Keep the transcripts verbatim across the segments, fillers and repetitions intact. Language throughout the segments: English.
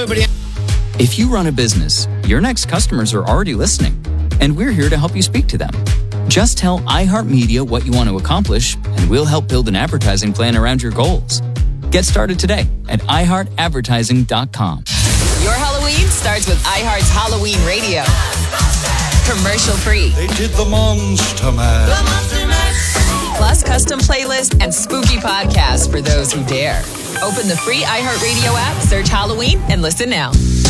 everybody. If you run a business, your next customers are already listening, and we're here to help you speak to them. Just tell iHeartMedia what you want to accomplish, and we'll help build an advertising plan around your goals. Get started today at i heart advertising dot com. Your Halloween starts with iHeart's Halloween Radio. Commercial free. They did the Monster Mash. The Monster Mash. Plus custom playlists and spooky podcasts for those who dare. Open the free iHeartRadio app, search Halloween, and listen now.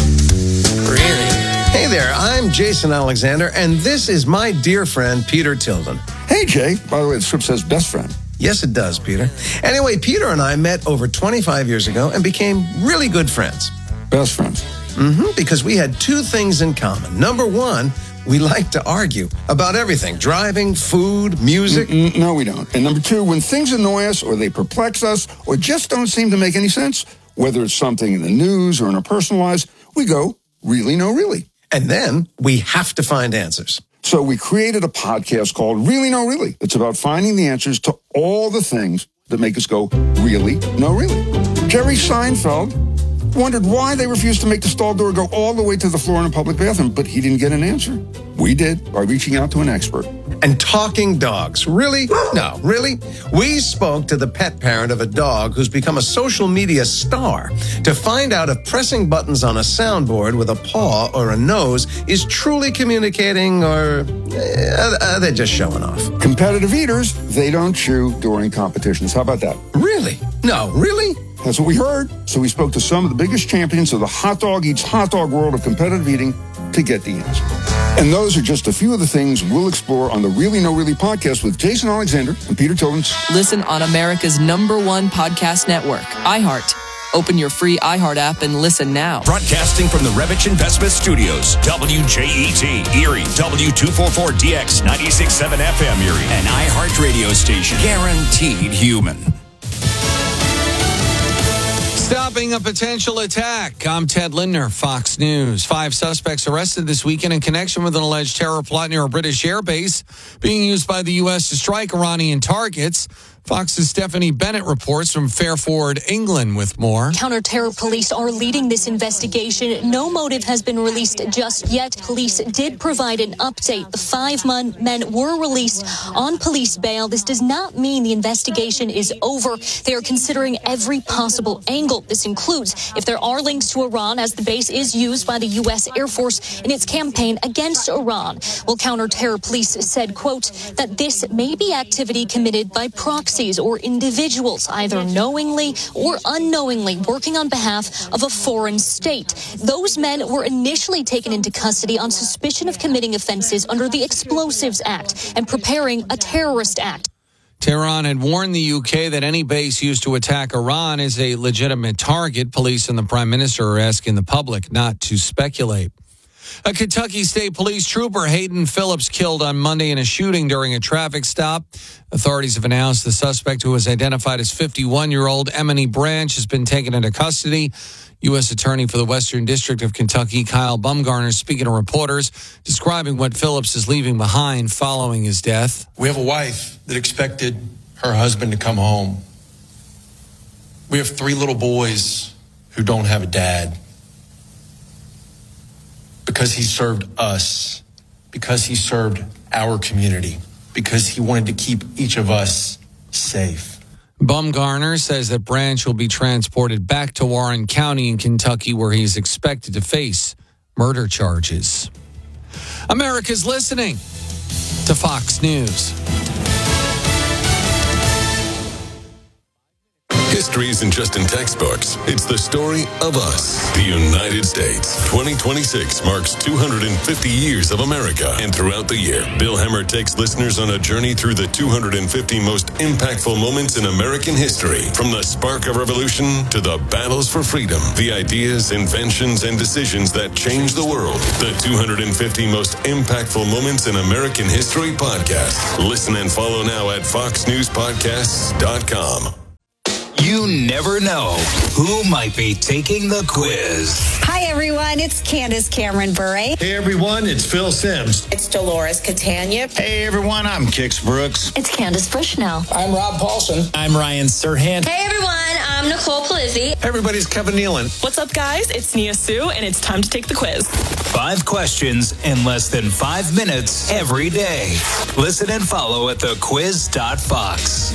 Really? Hey there, I'm Jason Alexander, and this is my dear friend, Peter Tilden. Hey, Jay. By the way, the script says best friend. Yes, it does, Peter. Anyway, Peter and I met over twenty-five years ago and became really good friends. Best friends. Mm-hmm, because we had two things in common. Number one, we like to argue about everything. Driving, food, music. Mm-mm, no, we don't. And number two, when things annoy us or they perplex us or just don't seem to make any sense, whether it's something in the news or in our personal lives, we go, really, no, really. And then we have to find answers. So we created a podcast called Really, No, Really. It's about finding the answers to all the things that make us go, really, no, really. Jerry Seinfeld wondered why they refused to make the stall door go all the way to the floor in a public bathroom, but he didn't get an answer. We did by reaching out to an expert. And talking dogs. Really? No, really? We spoke to the pet parent of a dog who's become a social media star to find out if pressing buttons on a soundboard with a paw or a nose is truly communicating or uh, are they just showing off? Competitive eaters, they don't chew during competitions. How about that? Really? No, really? That's what we heard. So we spoke to some of the biggest champions of the hot dog eats hot dog world of competitive eating to get the answer. And those are just a few of the things we'll explore on the Really No Really podcast with Jason Alexander and Peter Tilden. Listen on America's number one podcast network, iHeart. Open your free iHeart app and listen now. Broadcasting from the Revich Investment Studios, W J E T, Erie, W two forty-four D X, ninety-six point seven F M Erie, an iHeart radio station, guaranteed human. Stopping a potential attack. I'm Ted Lindner, Fox News. Five suspects arrested this weekend in connection with an alleged terror plot near a British airbase being used by the U S to strike Iranian targets. Fox's Stephanie Bennett reports from Fairford, England, with more. Counter-terror police are leading this investigation. No motive has been released just yet. Police did provide an update. The five men were released on police bail. This does not mean the investigation is over. They are considering every possible angle. This includes if there are links to Iran, as the base is used by the U S Air Force in its campaign against Iran. Well, counter-terror police said, quote, that this may be activity committed by proxy or individuals, either knowingly or unknowingly working on behalf of a foreign state. Those men were initially taken into custody on suspicion of committing offenses under the Explosives Act and preparing a terrorist act. Tehran had warned the U K that any base used to attack Iran is a legitimate target. Police and the Prime Minister are asking the public not to speculate. A Kentucky State Police trooper, Hayden Phillips, killed on Monday in a shooting during a traffic stop. Authorities have announced the suspect, who was identified as fifty-one-year-old Emily Branch, has been taken into custody. U S Attorney for the Western District of Kentucky, Kyle Bumgarner, speaking to reporters, describing what Phillips is leaving behind following his death. We have a wife that expected her husband to come home. We have three little boys who don't have a dad. Because he served us, because he served our community, because he wanted to keep each of us safe. Bumgarner says that Branch will be transported back to Warren County in Kentucky, where he is expected to face murder charges. America's listening to Fox News. History isn't just in textbooks. It's the story of us, the United States. twenty twenty-six marks two hundred fifty years of America. And throughout the year, Bill Hemmer takes listeners on a journey through the two hundred fifty most impactful moments in American history. From the spark of revolution to the battles for freedom, the ideas, inventions, and decisions that changed the world. The two hundred fifty most impactful moments in American history podcast. Listen and follow now at fox news podcasts dot com. You never know who might be taking the quiz. Hi, everyone. It's Candace Cameron Bure. Hey, everyone. It's Phil Sims. It's Dolores Catania. Hey, everyone. I'm Kix Brooks. It's Candace Bushnell. I'm Rob Paulson. I'm Ryan Serhant. Hey, everyone. I'm I'm Nicole Palizzi. Everybody's Kevin Nealon. What's up, guys? It's Nia Sue, and it's time to take the quiz. Five questions in less than five minutes every day. Listen and follow at the quiz dot fox.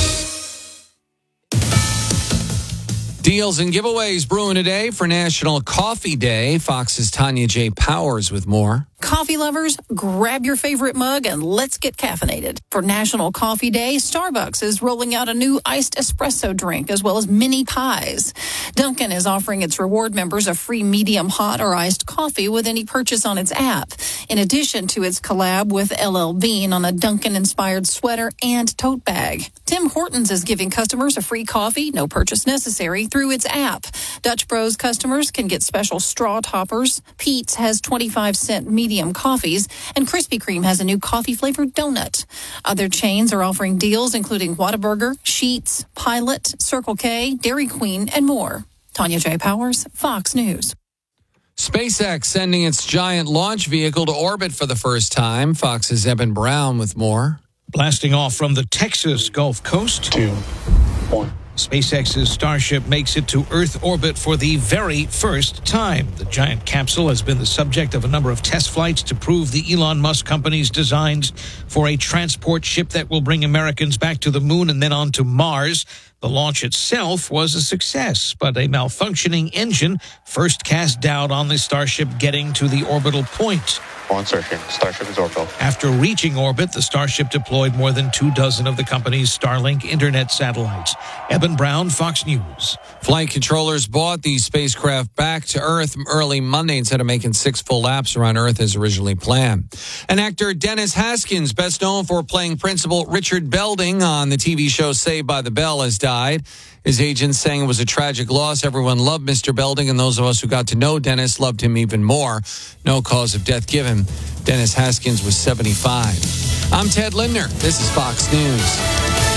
Deals and giveaways brewing today for National Coffee Day. Fox's Tanya J. Powers with more. Coffee lovers, grab your favorite mug and let's get caffeinated. For National Coffee Day, Starbucks is rolling out a new iced espresso drink as well as mini pies. Dunkin' is offering its reward members a free medium hot or iced coffee with any purchase on its app, in addition to its collab with L L Bean on a Dunkin'-inspired sweater and tote bag. Tim Hortons is giving customers a free coffee, no purchase necessary, through its app. Dutch Bros customers can get special straw toppers. Pete's has twenty-five cent medium coffees, and Krispy Kreme has a new coffee-flavored donut. Other chains are offering deals including Whataburger, Sheetz, Pilot, Circle K, Dairy Queen, and more. Tanya J. Powers, Fox News. SpaceX sending its giant launch vehicle to orbit for the first time. Fox's Eben Brown with more. Blasting off from the Texas Gulf Coast. Two, one. SpaceX's Starship makes it to Earth orbit for the very first time. The giant capsule has been the subject of a number of test flights to prove the Elon Musk company's designs for a transport ship that will bring Americans back to the moon and then on to Mars. The launch itself was a success, but a malfunctioning engine first cast doubt on the Starship getting to the orbital point. On searching. Starship is orbital. After reaching orbit, the Starship deployed more than two dozen of the company's Starlink internet satellites. Eben Brown, Fox News. Flight controllers brought the spacecraft back to Earth early Monday instead of making six full laps around Earth as originally planned. And actor Dennis Haskins, best known for playing Principal Richard Belding on the T V show Saved by the Bell, has died. His agent saying it was a tragic loss. Everyone loved Mister Belding, and those of us who got to know Dennis loved him even more. No cause of death given. Dennis Haskins was seventy-five. I'm Ted Lindner. This is Fox News.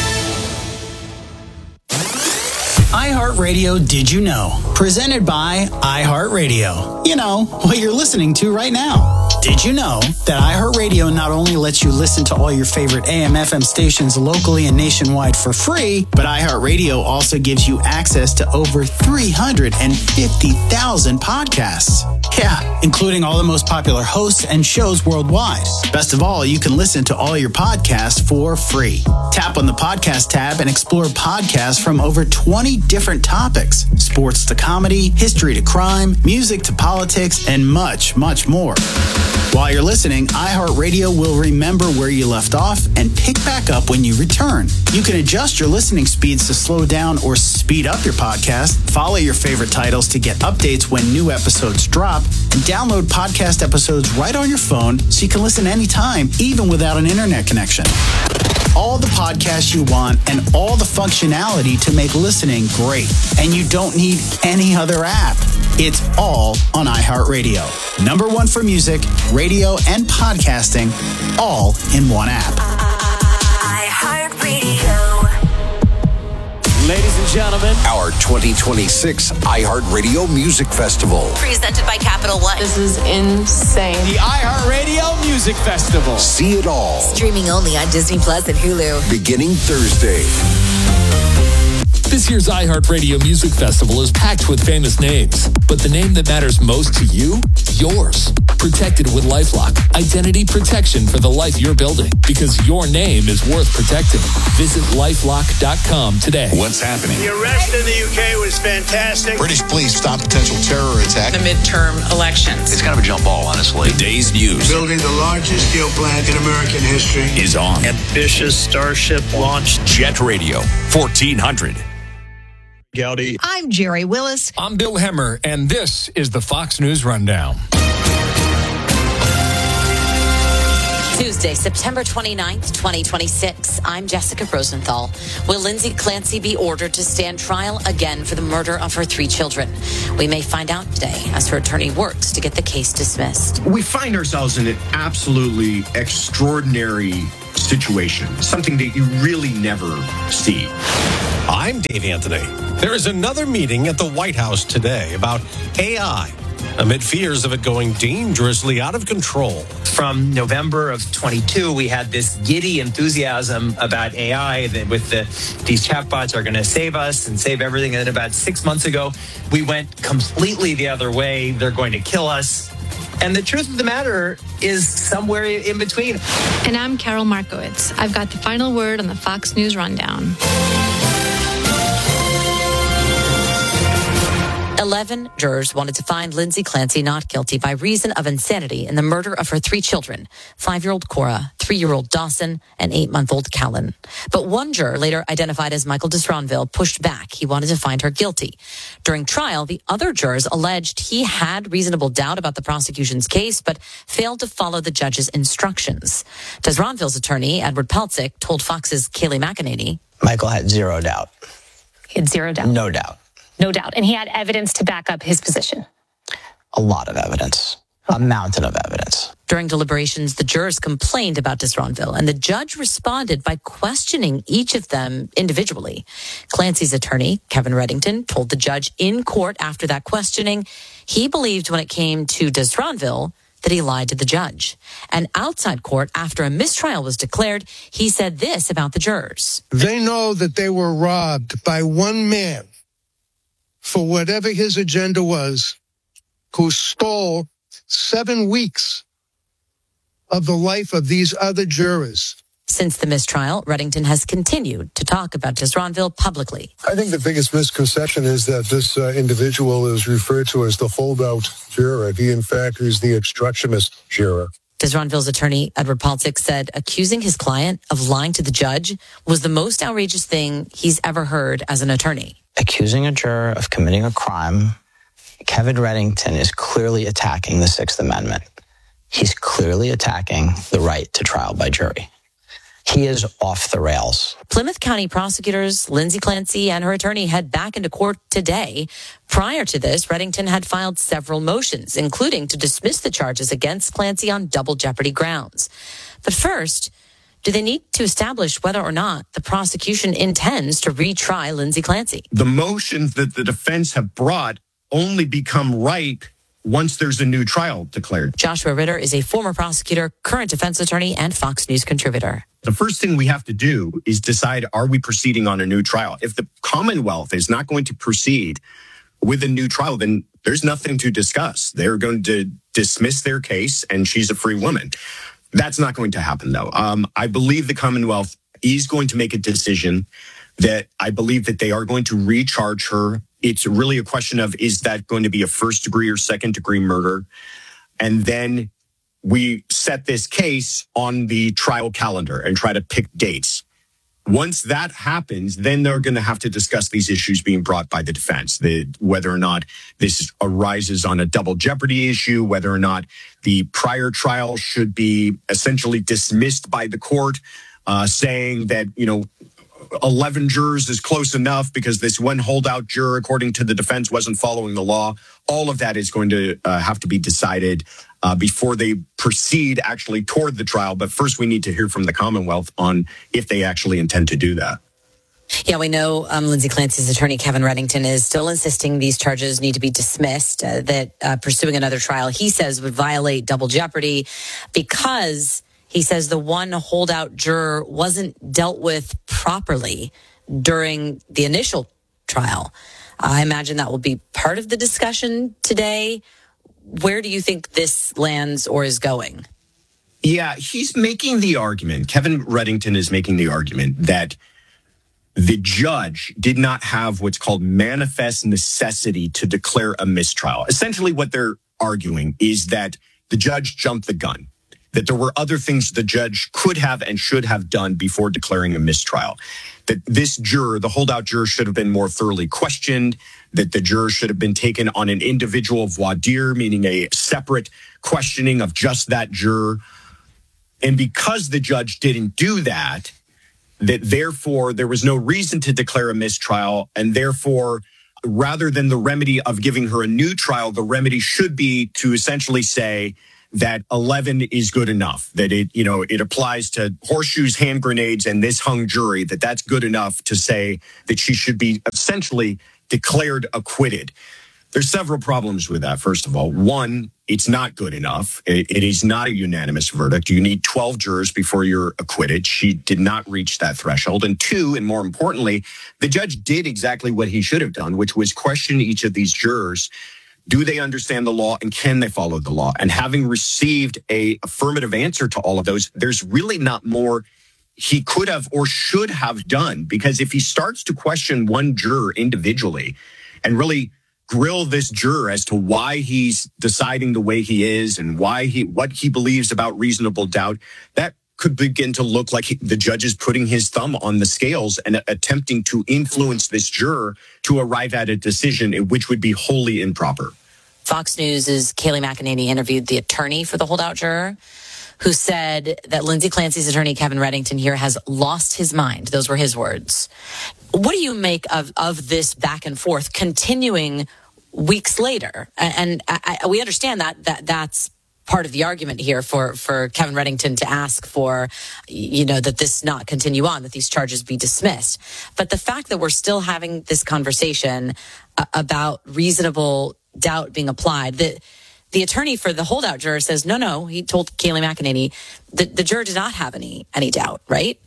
iHeartRadio Did You Know? Presented by iHeartRadio. You know, what you're listening to right now. Did you know that iHeartRadio not only lets you listen to all your favorite A M F M stations locally and nationwide for free, but iHeartRadio also gives you access to over three hundred fifty thousand podcasts. Yeah, including all the most popular hosts and shows worldwide. Best of all, you can listen to all your podcasts for free. Tap on the podcast tab and explore podcasts from over twenty different topics. Sports to comedy, history to crime, music to politics, and much, much more. While you're listening, iHeartRadio will remember where you left off and pick back up when you return. You can adjust your listening speeds to slow down or speed up your podcast, follow your favorite titles to get updates when new episodes drop, and download podcast episodes right on your phone so you can listen anytime, even without an internet connection. All the podcasts you want and all the functionality to make listening great. And you don't need any other app. It's all on iHeartRadio. Number one for music, radio, and podcasting, all in one app. iHeartRadio. Ladies and gentlemen, our twenty twenty-six iHeartRadio Music Festival. Presented by Capital One. This is insane. The iHeartRadio Music Festival. See it all. Streaming only on Disney Plus and Hulu. Beginning Thursday. This year's iHeartRadio Music Festival is packed with famous names, but the name that matters most to you? Yours. Protected with LifeLock. Identity protection for the life you're building, because your name is worth protecting. Visit lifelock dot com today. What's happening? The arrest in the U K was fantastic. British police stopped potential terror attack. The midterm elections. It's kind of a jump ball, honestly. Today's news. Building the largest steel plant in American history is on. Ambitious Starship launch. Jet Radio, fourteen hundred. Gowdy. I'm Jerry Willis. I'm Bill Hemmer, and this is the Fox News Rundown. Tuesday, September twenty-ninth, twenty twenty-six. I'm Jessica Rosenthal. Will Lindsay Clancy be ordered to stand trial again for the murder of her three children? We may find out today as her attorney works to get the case dismissed. We find ourselves in an absolutely extraordinary situation, something that you really never see. I'm Dave Anthony. There is another meeting at the White House today about A I. amid fears of it going dangerously out of control. From November of twenty-two, we had this giddy enthusiasm about A I that with the these chatbots are going to save us and save everything. And then about six months ago, we went completely the other way. They're going to kill us. And the truth of the matter is somewhere in between. And I'm Carol Markowitz. I've got the final word on the Fox News Rundown. Eleven jurors wanted to find Lindsay Clancy not guilty by reason of insanity in the murder of her three children, five-year-old Cora, three-year-old Dawson, and eight-month-old Callan. But one juror, later identified as Michael Disronville, pushed back. He wanted to find her guilty. During trial, the other jurors alleged he had reasonable doubt about the prosecution's case, but failed to follow the judge's instructions. Disronville's attorney, Edward Peltzik, told Fox's Kayleigh McEnany, Michael had zero doubt. He had zero doubt. No doubt. No doubt. And he had evidence to back up his position. A lot of evidence. A mountain of evidence. During deliberations, the jurors complained about Disronville, and the judge responded by questioning each of them individually. Clancy's attorney, Kevin Reddington, told the judge in court after that questioning he believed when it came to Disronville that he lied to the judge. And outside court, after a mistrial was declared, he said this about the jurors. They know that they were robbed by one man for whatever his agenda was, who stole seven weeks of the life of these other jurors. Since the mistrial, Reddington has continued to talk about Disronville publicly. I think the biggest misconception is that this uh, individual is referred to as the holdout juror. He, in fact, is the obstructionist juror. Disronville's attorney, Edward Peltzik, said accusing his client of lying to the judge was the most outrageous thing he's ever heard as an attorney. Accusing a juror of committing a crime, Kevin Reddington is clearly attacking the Sixth Amendment. He's clearly attacking the right to trial by jury. He is off the rails. Plymouth County prosecutors Lindsay Clancy and her attorney head back into court today. Prior to this, Reddington had filed several motions, including to dismiss the charges against Clancy on double jeopardy grounds. But first, do they need to establish whether or not the prosecution intends to retry Lindsay Clancy? The motions that the defense have brought only become right once there's a new trial declared. Joshua Ritter is a former prosecutor, current defense attorney, and Fox News contributor. The first thing we have to do is decide, are we proceeding on a new trial? If the Commonwealth is not going to proceed with a new trial, then there's nothing to discuss. They're going to dismiss their case, and she's a free woman. That's not going to happen, though. Um, I believe the Commonwealth is going to make a decision that I believe that they are going to recharge her. It's really a question of, is that going to be a first degree or second degree murder? And then we set this case on the trial calendar and try to pick dates. Once that happens, then they're going to have to discuss these issues being brought by the defense, the, whether or not this arises on a double jeopardy issue, whether or not the prior trial should be essentially dismissed by the court, uh, saying that, you know, eleven jurors is close enough because this one holdout juror, according to the defense, wasn't following the law. All of that is going to uh, have to be decided uh, before they proceed actually toward the trial. But first, we need to hear from the Commonwealth on if they actually intend to do that. Yeah, we know um, Lindsay Clancy's attorney, Kevin Reddington, is still insisting these charges need to be dismissed, uh, that uh, pursuing another trial, he says, would violate double jeopardy because he says the one holdout juror wasn't dealt with properly during the initial trial. I imagine that will be part of the discussion today. Where do you think this lands or is going? Yeah, he's making the argument. Kevin Reddington is making the argument that the judge did not have what's called manifest necessity to declare a mistrial. Essentially, what they're arguing is that the judge jumped the gun, that there were other things the judge could have and should have done before declaring a mistrial, that this juror, the holdout juror, should have been more thoroughly questioned, that the juror should have been taken on an individual voir dire, meaning a separate questioning of just that juror. And because the judge didn't do that, that therefore there was no reason to declare a mistrial, and therefore, rather than the remedy of giving her a new trial, the remedy should be to essentially say that eleven is good enough, that it, you know, it applies to horseshoes, hand grenades, and this hung jury, that that's good enough to say that she should be essentially declared acquitted. There's several problems with that. First of all, one, it's not good enough. It, it is not a unanimous verdict. You need twelve jurors before you're acquitted. She did not reach that threshold. And two, and more importantly, the judge did exactly what he should have done, which was question each of these jurors. Do they understand the law and can they follow the law? And having received a affirmative answer to all of those, there's really not more he could have or should have done, because if he starts to question one juror individually and really grill this juror as to why he's deciding the way he is and why he, what he believes about reasonable doubt, that could begin to look like he, the judge is putting his thumb on the scales and attempting to influence this juror to arrive at a decision which would be wholly improper. Fox News' Kayleigh McEnany interviewed the attorney for the holdout juror, who said that Lindsay Clancy's attorney, Kevin Reddington, here has lost his mind. Those were his words. What do you make of, of this back and forth continuing weeks later? And I, I, we understand that, that that's part of the argument here for, for Kevin Reddington to ask for, you know, that this not continue on, that these charges be dismissed. But the fact that we're still having this conversation about reasonable doubt being applied, that the attorney for the holdout juror says, no, no, he told Kayleigh McEnany that the juror did not have any any doubt, right?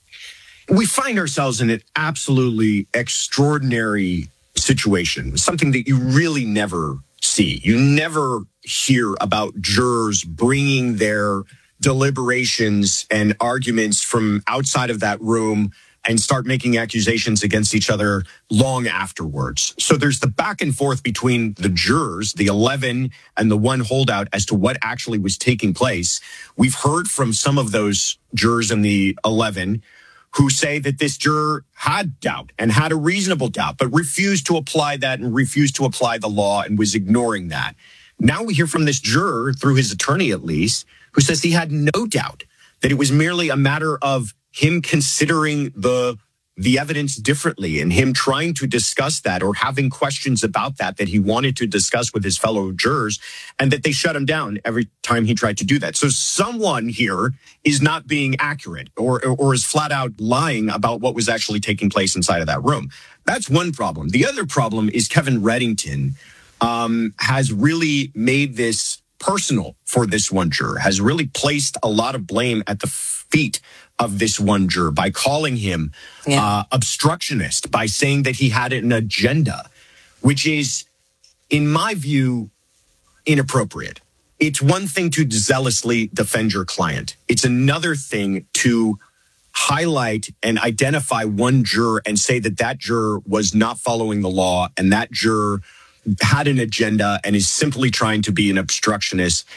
We find ourselves in an absolutely extraordinary situation, something that you really never see. You never hear about jurors bringing their deliberations and arguments from outside of that room and start making accusations against each other long afterwards. So there's the back and forth between the jurors, the eleven and the one holdout, as to what actually was taking place. We've heard from some of those jurors in the eleven who say that this juror had doubt and had a reasonable doubt, but refused to apply that and refused to apply the law and was ignoring that. Now we hear from this juror, through his attorney at least, who says he had no doubt, that it was merely a matter of him considering the the evidence differently and him trying to discuss that or having questions about that that he wanted to discuss with his fellow jurors, and that they shut him down every time he tried to do that. So someone here is not being accurate or, or is flat out lying about what was actually taking place inside of that room. That's one problem. The other problem is Kevin Reddington um, has really made this personal for this one juror, has really placed a lot of blame at the feet of this one juror by calling him yeah. uh, obstructionist, by saying that he had an agenda, which is, in my view, inappropriate. It's one thing to zealously defend your client. It's another thing to highlight and identify one juror and say that that juror was not following the law and that juror had an agenda and is simply trying to be an obstructionist.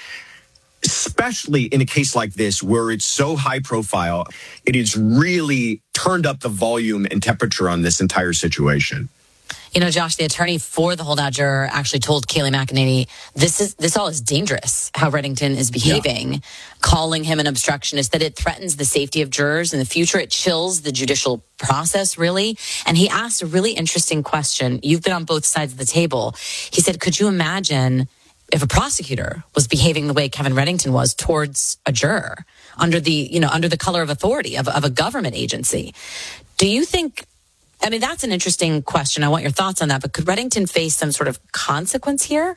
Especially in a case like this, where it's so high profile, it has really turned up the volume and temperature on this entire situation. You know, Josh, the attorney for the holdout juror actually told Kayleigh McEnany, this is this all is dangerous, how Reddington is behaving, yeah. calling him an obstructionist, that it threatens the safety of jurors in the future. It chills the judicial process, really. And he asked a really interesting question. You've been on both sides of the table. He said, could you imagine if a prosecutor was behaving the way Kevin Reddington was towards a juror under the, you know, under the color of authority of, of a government agency? Do you think, I mean, that's an interesting question. I want your thoughts on that, but could Reddington face some sort of consequence here?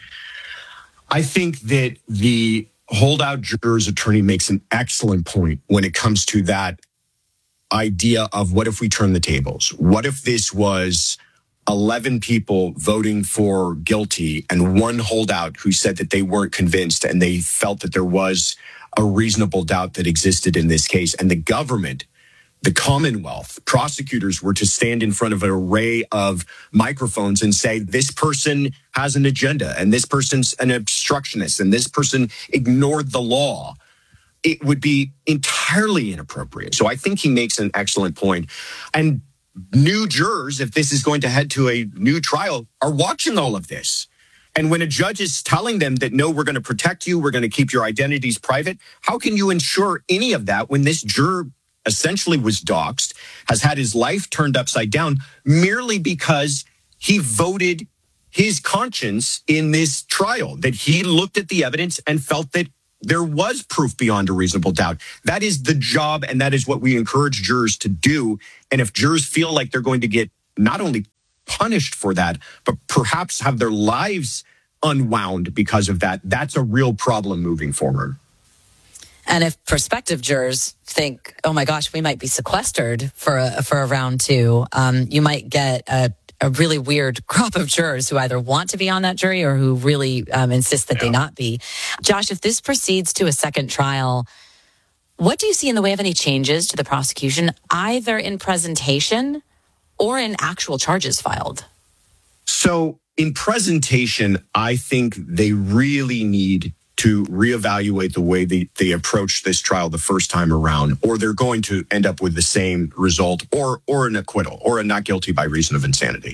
I think that the holdout juror's attorney makes an excellent point when it comes to that idea of what if we turn the tables? What if this was eleven people voting for guilty and one holdout who said that they weren't convinced and they felt that there was a reasonable doubt that existed in this case, and the government, the Commonwealth, prosecutors were to stand in front of an array of microphones and say, this person has an agenda and this person's an obstructionist and this person ignored the law. It would be entirely inappropriate. So I think he makes an excellent point. And new jurors, if this is going to head to a new trial, are watching all of this. And when a judge is telling them that, no, we're going to protect you, we're going to keep your identities private, how can you ensure any of that when this juror essentially was doxxed, has had his life turned upside down merely because he voted his conscience in this trial, that he looked at the evidence and felt that there was proof beyond a reasonable doubt? That is the job, and that is what we encourage jurors to do. And if jurors feel like they're going to get not only punished for that, but perhaps have their lives unwound because of that. That's a real problem moving forward. And if prospective jurors think, oh my gosh, we might be sequestered for a, for a round two, um, you might get a, a really weird crop of jurors who either want to be on that jury or who really um, insist that yeah. they not be. Josh, if this proceeds to a second trial, what do you see in the way of any changes to the prosecution, either in presentation or in actual charges filed? So in presentation, I think they really need to reevaluate the way they, they approached this trial the first time around, or they're going to end up with the same result, or or an acquittal, or a not guilty by reason of insanity.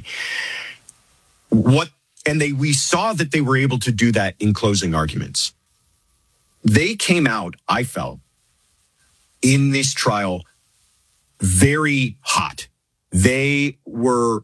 What and they we saw that they were able to do that in closing arguments. They came out, I felt, in this trial very hot. They were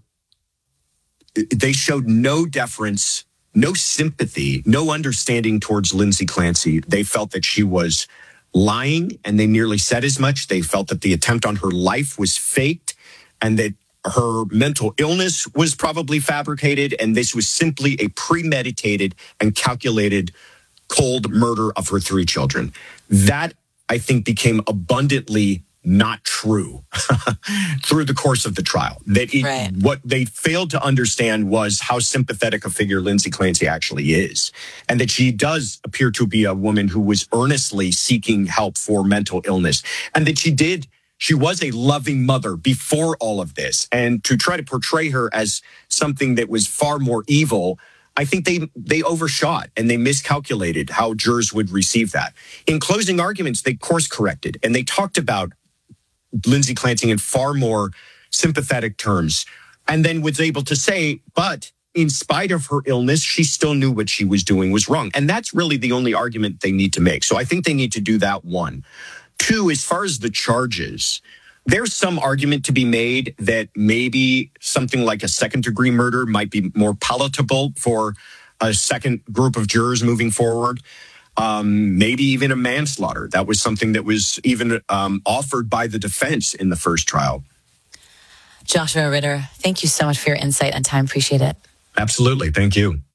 they showed no deference, no sympathy, no understanding towards Lindsay Clancy. They felt that she was lying, and they nearly said as much. They felt that the attempt on her life was faked and that her mental illness was probably fabricated, and this was simply a premeditated and calculated cold murder of her three children. That, I think, became abundantly not true through the course of the trial. That it, right. What they failed to understand was how sympathetic a figure Lindsay Clancy actually is, and that she does appear to be a woman who was earnestly seeking help for mental illness, and that she did, she was a loving mother before all of this. And to try to portray her as something that was far more evil, I think they they overshot and they miscalculated how jurors would receive that. In closing arguments, they course corrected and they talked about Lindsay Clancy in far more sympathetic terms, and then was able to say, but in spite of her illness, she still knew what she was doing was wrong. And that's really the only argument they need to make. So I think they need to do that, one. Two, as far as the charges, there's some argument to be made that maybe something like a second degree murder might be more palatable for a second group of jurors moving forward. Um, maybe even a manslaughter. That was something that was even um, offered by the defense in the first trial. Joshua Ritter, thank you so much for your insight and time. Appreciate it. Absolutely. Thank you.